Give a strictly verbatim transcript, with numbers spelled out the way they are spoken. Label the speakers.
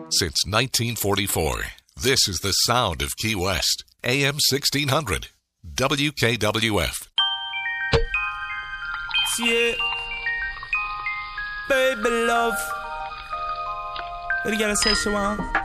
Speaker 1: Since nineteen forty-four, this is the sound of Key West. A M sixteen hundred, W K W F.
Speaker 2: Yeah. Baby love. What you gotta say, Shawan?